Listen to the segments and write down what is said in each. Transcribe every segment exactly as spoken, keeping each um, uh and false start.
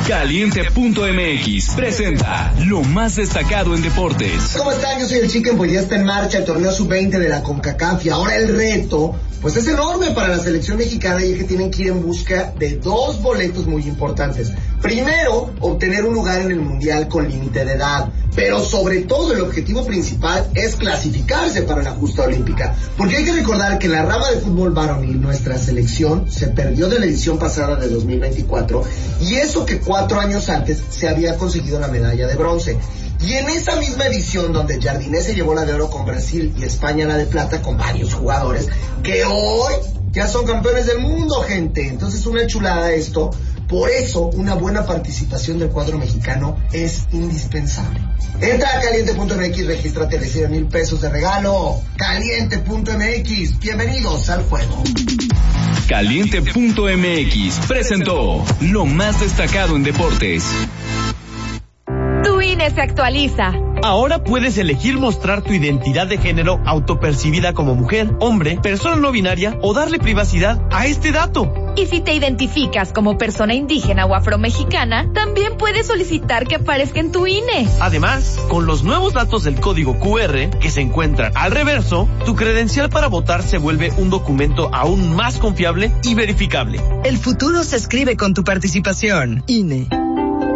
Caliente punto M X presenta lo más destacado en deportes. ¿Cómo están? Yo soy el Chicken, pues ya está en marcha el torneo sub veinte de la CONCACAF y ahora el reto pues es enorme para la selección mexicana, y es que tienen que ir en busca de dos boletos muy importantes. Primero, obtener un lugar en el Mundial con límite de edad, pero sobre todo el objetivo principal es clasificarse para la justa olímpica, porque hay que recordar que la rama de fútbol varonil, nuestra selección, se perdió de la edición pasada de dos mil veinticuatro, y eso que cuatro años antes se había conseguido la medalla de bronce. Y en esa misma edición donde Jardiné se llevó la de oro con Brasil y España la de plata con varios jugadores que hoy ya son campeones del mundo, gente. Entonces, una chulada esto. Por eso, una buena participación del cuadro mexicano es indispensable. Entra a Caliente punto M X, regístrate, recibe mil pesos de regalo. Caliente punto M X, bienvenidos al juego. Caliente punto M X presentó lo más destacado en deportes. Tu I N E se actualiza. Ahora puedes elegir mostrar tu identidad de género autopercibida como mujer, hombre, persona no binaria o darle privacidad a este dato. Y si te identificas como persona indígena o afromexicana, también puedes solicitar que aparezca en tu I N E. Además, con los nuevos datos del código Q R que se encuentran al reverso, tu credencial para votar se vuelve un documento aún más confiable y verificable. El futuro se escribe con tu participación. I N E.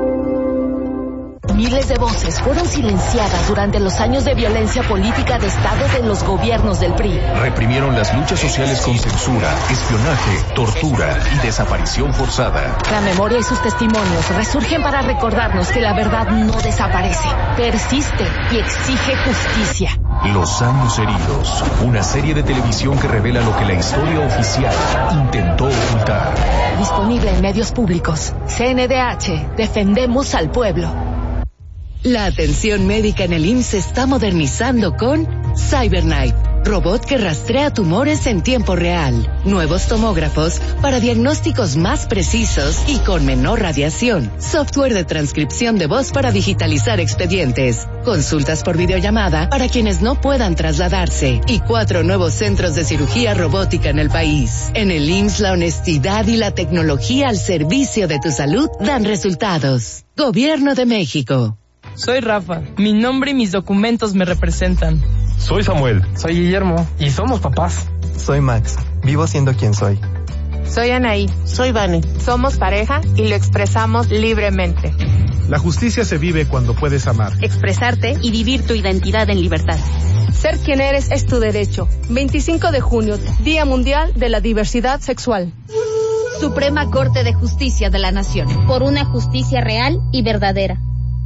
Miles de voces fueron silenciadas durante los años de violencia política de Estado de los gobiernos del P R I. Reprimieron las luchas sociales con censura, espionaje, tortura y desaparición forzada. La memoria y sus testimonios resurgen para recordarnos que la verdad no desaparece, persiste y exige justicia. Los años heridos, una serie de televisión que revela lo que la historia oficial intentó ocultar. Disponible en medios públicos. C N D H, defendemos al pueblo. La atención médica en el I M S S se está modernizando con CyberKnife, robot que rastrea tumores en tiempo real. Nuevos tomógrafos para diagnósticos más precisos y con menor radiación. Software de transcripción de voz para digitalizar expedientes. Consultas por videollamada para quienes no puedan trasladarse. Y cuatro nuevos centros de cirugía robótica en el país. En el I M S S la honestidad y la tecnología al servicio de tu salud dan resultados. Gobierno de México. Soy Rafa, mi nombre y mis documentos me representan. Soy Samuel. Soy Guillermo, y somos papás. Soy Max, vivo siendo quien soy. Soy Anaí. Soy Vane. Somos pareja y lo expresamos libremente. La justicia se vive cuando puedes amar, expresarte y vivir tu identidad en libertad. Ser quien eres es tu derecho. veinticinco de junio, Día Mundial de la Diversidad Sexual. Suprema Corte de Justicia de la Nación. Por una justicia real y verdadera.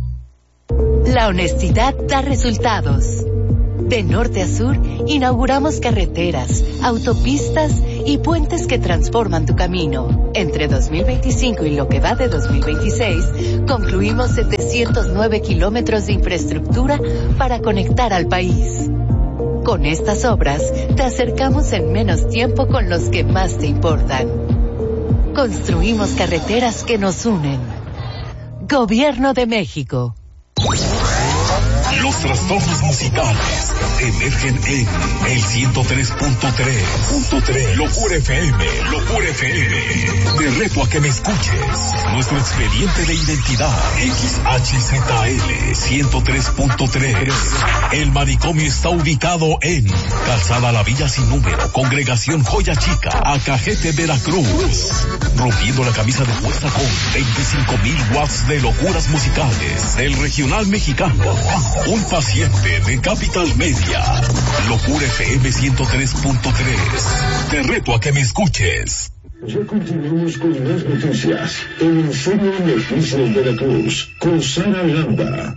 La honestidad da resultados. De norte a sur, inauguramos carreteras, autopistas y puentes que transforman tu camino. Entre dos mil veinticinco y lo que va de dos mil veintiséis, concluimos setecientos nueve kilómetros de infraestructura para conectar al país. Con estas obras, te acercamos en menos tiempo con los que más te importan. Construimos carreteras que nos unen. Gobierno de México. Los trastornos musicales emergen en el ciento tres punto tres. Locura F M, Locura F M. Te reto a que me escuches. Nuestro expediente de identidad X H Z L ciento tres punto tres. El manicomio está ubicado en Calzada La Villa Sin Número, Congregación Joya Chica, Acajete, Veracruz. Rompiendo la camisa de fuerza con veinticinco mil watts de locuras musicales del regional mexicano. Un paciente de Capital Media. Locura F M ciento tres punto tres. Te reto a que me escuches. Ya continuamos con más noticias en el Serio Noticias Veracruz con Sara Landa.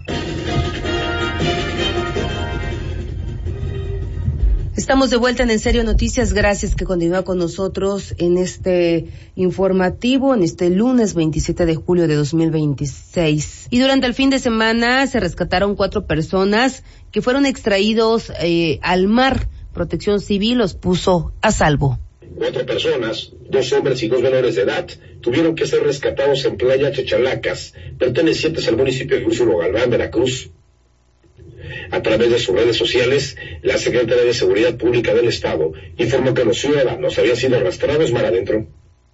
Estamos de vuelta en En Serio Noticias. Gracias que continúa con nosotros en este informativo, en este lunes veintisiete de julio de dos mil veintiséis. Y durante el fin de semana se rescataron cuatro personas que fueron extraídos eh, al mar. Protección Civil los puso a salvo. Cuatro personas, dos hombres y dos menores de edad, tuvieron que ser rescatados en Playa Chachalacas, pertenecientes al municipio de Úrsulo Galván, Veracruz. A través de sus redes sociales, la Secretaría de Seguridad Pública del Estado informó que los ciudadanos habían sido arrastrados mar adentro.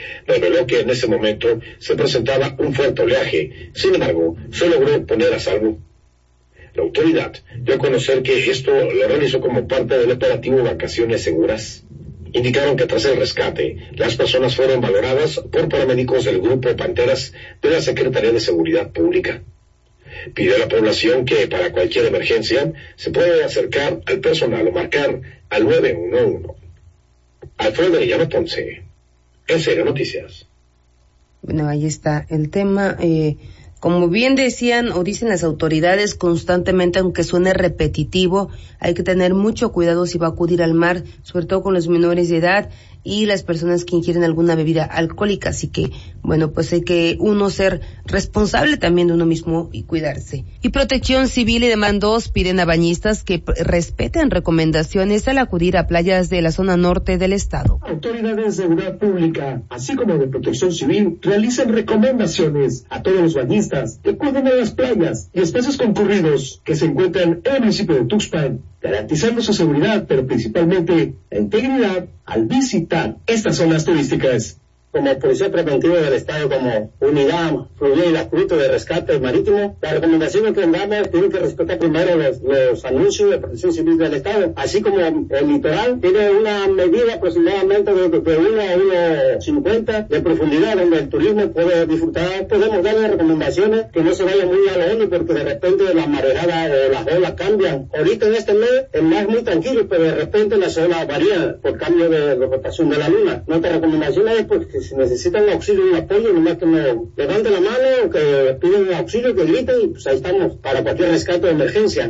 reveló que en ese momento se presentaba un fuerte oleaje. Sin embargo, se logró poner a salvo. La autoridad dio a conocer que esto lo realizó como parte del operativo Vacaciones Seguras. Indicaron que tras el rescate, las personas fueron valoradas por paramédicos del Grupo Panteras de la Secretaría de Seguridad Pública. Pidió a la población que para cualquier emergencia se puede acercar al personal o marcar al nueve uno uno. Alfredo Arellano Ponce, En Serio Noticias. Bueno, ahí está el tema. Eh, como bien decían o dicen las autoridades constantemente, aunque suene repetitivo, hay que tener mucho cuidado si va a acudir al mar, sobre todo con los menores de edad y las personas que ingieren alguna bebida alcohólica. Así que, bueno, pues hay que uno ser responsable también de uno mismo y cuidarse. Y Protección Civil y demandos piden a bañistas que respeten recomendaciones al acudir a playas de la zona norte del estado. Autoridades de seguridad pública, así como de Protección Civil, realizan recomendaciones a todos los bañistas que acuden a las playas y espacios concurridos que se encuentran en el municipio de Tuxpan, garantizando su seguridad, pero principalmente la integridad al visitar estas zonas turísticas. Como Policía Preventiva del Estado, como unidad fluvial y acueducto de rescate marítimo, la recomendación que damos tiene que respetar primero los, los anuncios de Protección Civil del Estado, así como el litoral tiene una medida aproximadamente de, de uno a uno cincuenta de profundidad, donde el turismo puede disfrutar. Podemos darle recomendaciones que no se vaya muy a lo hondo, porque de repente la mareada o las olas cambian. Ahorita en este mes el mar es muy tranquilo, pero de repente las olas varían por cambio de, de rotación de la luna. Nuestra recomendación es porque si necesitan auxilio y apoyo, nomás que me levanten la mano, que piden auxilio, que griten, y pues ahí estamos, para cualquier rescate de emergencia.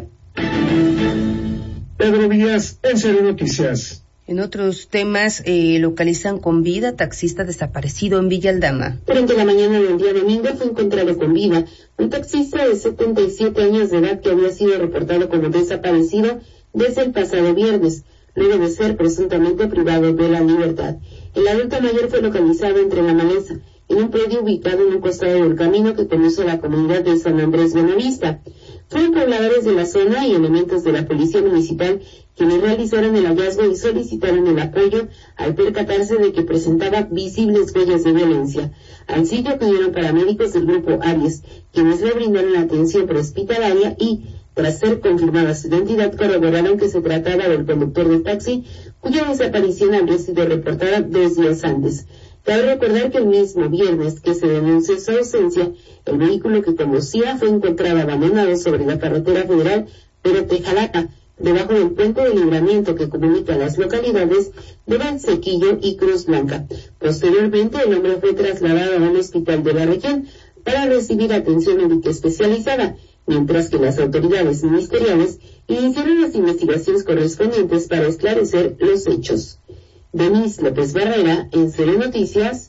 Pedro Díaz, En Serio Noticias. En otros temas, eh, localizan con vida taxista desaparecido en Villa Aldama. Durante la mañana del día domingo fue encontrado con vida un taxista de setenta y siete años de edad que había sido reportado como desaparecido desde el pasado viernes, luego de ser presuntamente privado de la libertad. El adulto mayor fue localizado entre la maleza, en un predio ubicado en un costado del camino que conduce a la comunidad de San Andrés Buenavista. Fueron pobladores de la zona y elementos de la Policía Municipal quienes realizaron el hallazgo y solicitaron el apoyo al percatarse de que presentaba visibles huellas de violencia. Al sitio acudieron paramédicos del Grupo Aries, quienes le brindaron atención prehospitalaria y, tras ser confirmada su identidad, corroboraron que se trataba del conductor del taxi, cuya desaparición habría sido reportada dos días antes. Cabe recordar que el mismo viernes que se denunció su ausencia, el vehículo que conducía fue encontrado abandonado sobre la carretera federal Perote-Jalapa, debajo del puente de libramiento que comunica las localidades de Valsequillo y Cruz Blanca. Posteriormente, el hombre fue trasladado a un hospital de la región para recibir atención médica especializada, mientras que las autoridades ministeriales iniciaron las investigaciones correspondientes para esclarecer los hechos. Denise López Barrera, En Serio Noticias,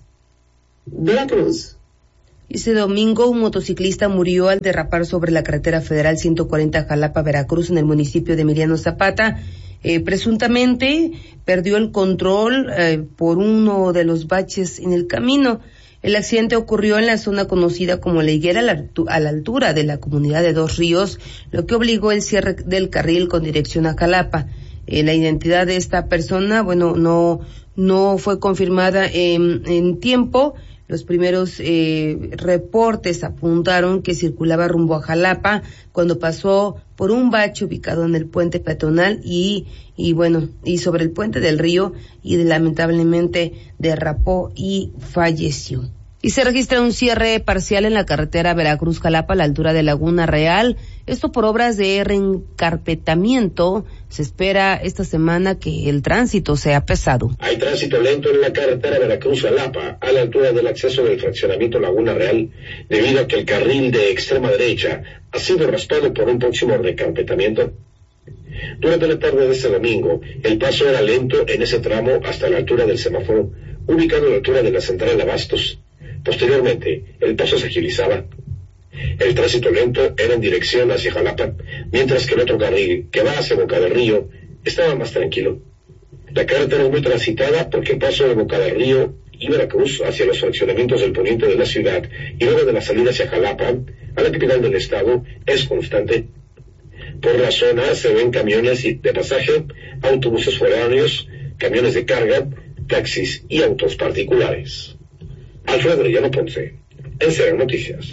Veracruz. Este domingo un motociclista murió al derrapar sobre la carretera federal ciento cuarenta Jalapa, Veracruz, en el municipio de Emiliano Zapata. Eh, presuntamente perdió el control eh, por uno de los baches en el camino. El accidente ocurrió en la zona conocida como La Higuera, a la, a la altura de la comunidad de Dos Ríos, lo que obligó el cierre del carril con dirección a Jalapa. Eh, la identidad de esta persona, bueno, no no fue confirmada en, en tiempo. Los primeros eh, reportes apuntaron que circulaba rumbo a Jalapa cuando pasó por un bache ubicado en el puente peatonal y, y bueno, y sobre el puente del río, y lamentablemente derrapó y falleció. Y se registra un cierre parcial en la carretera Veracruz-Jalapa a la altura de Laguna Real. Esto por obras de reencarpetamiento. Se espera esta semana que el tránsito sea pesado. Hay tránsito lento en la carretera Veracruz-Jalapa a la altura del acceso del fraccionamiento Laguna Real, debido a que el carril de extrema derecha ha sido raspado por un próximo reencarpetamiento. Durante la tarde de este domingo, el paso era lento en ese tramo hasta la altura del semáforo, ubicado a la altura de la central de Abastos. Posteriormente, el paso se agilizaba. El tránsito lento era en dirección hacia Jalapa, mientras que el otro carril, que va hacia Boca del Río, estaba más tranquilo. La carretera es muy transitada porque el paso de Boca del Río y Veracruz hacia los fraccionamientos del poniente de la ciudad y luego de la salida hacia Jalapa, a la capital del estado, es constante. Por la zona se ven camiones de pasaje, autobuses foráneos, camiones de carga, taxis y autos particulares. Alfredo Arellano Ponce, en Cero Noticias.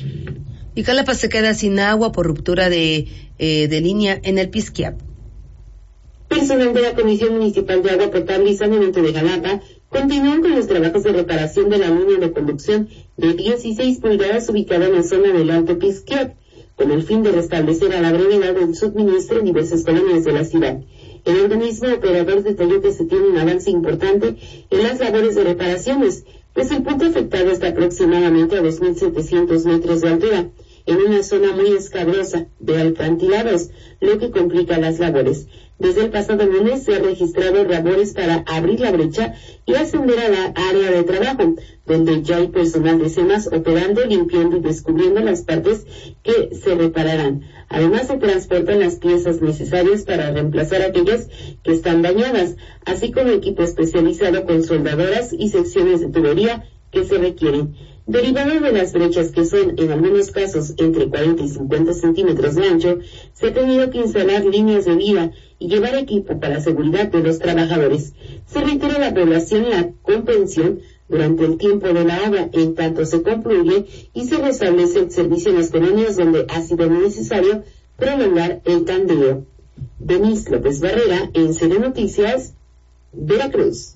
Y Jalapa se queda sin agua por ruptura de, eh, de línea en el Pisquiap. Personal de la Comisión Municipal de Agua Potable y Saneamiento de Jalapa continúan con los trabajos de reparación de la línea de conducción de dieciséis pulgadas ubicada en la zona del Alto Pisquiap, con el fin de restablecer a la brevedad el suministro en diversas colonias de la ciudad. El organismo operador detalló que se tiene un avance importante en las labores de reparaciones, pues el punto afectado está aproximadamente a dos mil setecientos metros de altura, en una zona muy escabrosa de alcantilados, lo que complica las labores. Desde el pasado lunes se han registrado labores para abrir la brecha y ascender a la área de trabajo, donde ya hay personal de SEMAS operando, limpiando y descubriendo las partes que se repararán. Además, se transportan las piezas necesarias para reemplazar aquellas que están dañadas, así como equipo especializado con soldadoras y secciones de tubería que se requieren. Derivado de las brechas, que son en algunos casos entre cuarenta y cincuenta centímetros de ancho, se ha tenido que instalar líneas de vida y llevar equipo para la seguridad de los trabajadores. Se reitera a la población la comprensión durante el tiempo de la obra, en tanto se concluye y se restablece el servicio en las colonias donde ha sido necesario prolongar el tandeo. Denise López Barrera, en Cero Noticias, Veracruz.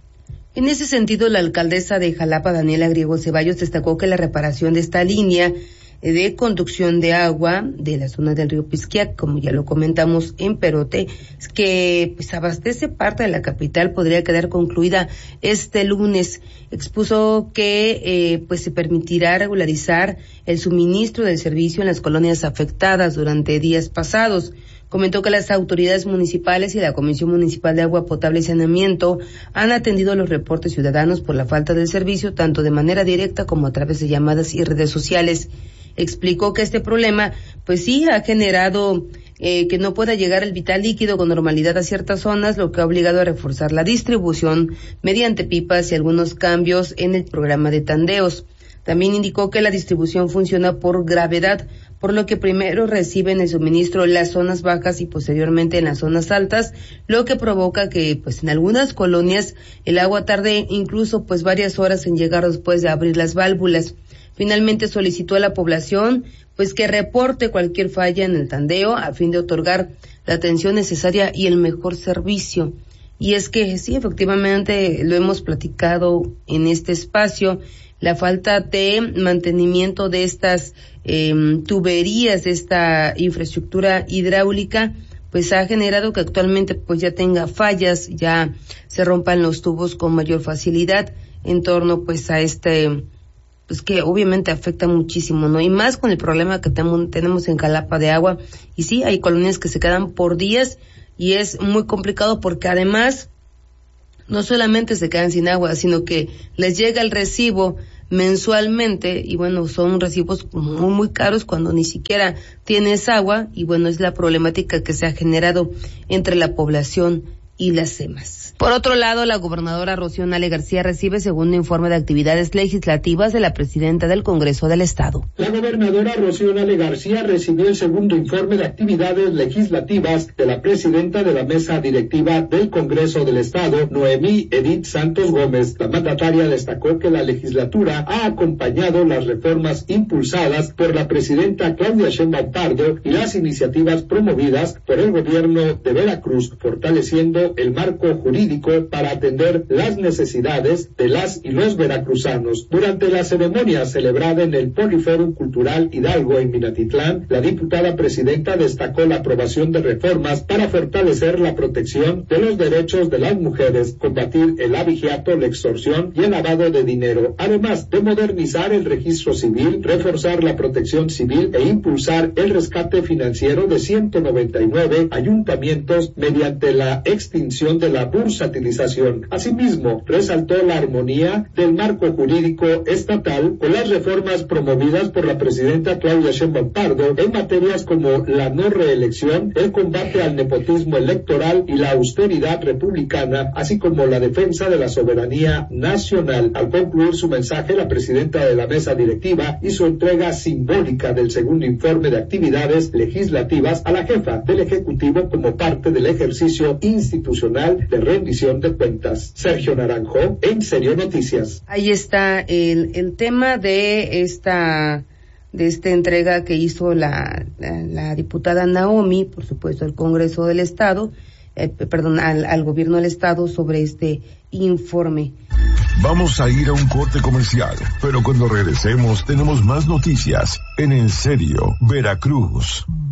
En ese sentido, la alcaldesa de Jalapa, Daniela Griego Ceballos, destacó que la reparación de esta línea de conducción de agua de la zona del río Pisquiac, como ya lo comentamos en Perote, que pues abastece parte de la capital, podría quedar concluida este lunes. Expuso que eh, pues se permitirá regularizar el suministro del servicio en las colonias afectadas durante días pasados. Comentó que las autoridades municipales y la Comisión Municipal de Agua Potable y Saneamiento han atendido los reportes ciudadanos por la falta del servicio, tanto de manera directa como a través de llamadas y redes sociales. Explicó que este problema, pues sí, ha generado eh, que no pueda llegar el vital líquido con normalidad a ciertas zonas, lo que ha obligado a reforzar la distribución mediante pipas y algunos cambios en el programa de tandeos. También indicó que la distribución funciona por gravedad, por lo que primero reciben el suministro en las zonas bajas y posteriormente en las zonas altas, lo que provoca que pues en algunas colonias el agua tarde incluso pues varias horas en llegar después de abrir las válvulas. Finalmente solicitó a la población pues que reporte cualquier falla en el tandeo a fin de otorgar la atención necesaria y el mejor servicio. Y es que sí, efectivamente lo hemos platicado en este espacio, la falta de mantenimiento de estas eh, tuberías, de esta infraestructura hidráulica, pues ha generado que actualmente pues ya tenga fallas, ya se rompan los tubos con mayor facilidad en torno pues a este, pues que obviamente afecta muchísimo, ¿no? Y más con el problema que tem- tenemos en Jalapa de agua. Y sí, hay colonias que se quedan por días y es muy complicado porque además no solamente se quedan sin agua, sino que les llega el recibo mensualmente y bueno, son recibos muy, muy caros cuando ni siquiera tienes agua y bueno, es la problemática que se ha generado entre la población y las SEMAS. Por otro lado, la gobernadora Rocío Nale García recibe segundo informe de actividades legislativas de la presidenta del Congreso del Estado. La gobernadora Rocío Nale García recibió el segundo informe de actividades legislativas de la presidenta de la mesa directiva del Congreso del Estado, Noemí Edith Santos Gómez. La mandataria destacó que la legislatura ha acompañado las reformas impulsadas por la presidenta Claudia Sheinbaum Pardo y las iniciativas promovidas por el gobierno de Veracruz, fortaleciendo el marco jurídico para atender las necesidades de las y los veracruzanos. Durante la ceremonia celebrada en el Poliforum Cultural Hidalgo en Minatitlán, la diputada presidenta destacó la aprobación de reformas para fortalecer la protección de los derechos de las mujeres, combatir el abigeato, la extorsión y el lavado de dinero, además de modernizar el registro civil, reforzar la protección civil e impulsar el rescate financiero de ciento noventa y nueve ayuntamientos mediante la extinción de la bursatilización. Asimismo, resaltó la armonía del marco jurídico estatal con las reformas promovidas por la presidenta Claudia Sheinbaum Pardo en materias como la no reelección, el combate al nepotismo electoral y la austeridad republicana, así como la defensa de la soberanía nacional. Al concluir su mensaje, la presidenta de la mesa directiva hizo entrega simbólica del segundo informe de actividades legislativas a la jefa del Ejecutivo como parte del ejercicio institucional Institucional de Rendición de Cuentas. Sergio Naranjo, En Serio Noticias. Ahí está el, el tema de esta de esta entrega que hizo la, la, la diputada Naomi, por supuesto, al Congreso del Estado, eh, perdón, al, al Gobierno del Estado sobre este informe. Vamos a ir a un corte comercial, pero cuando regresemos tenemos más noticias en En Serio, Veracruz.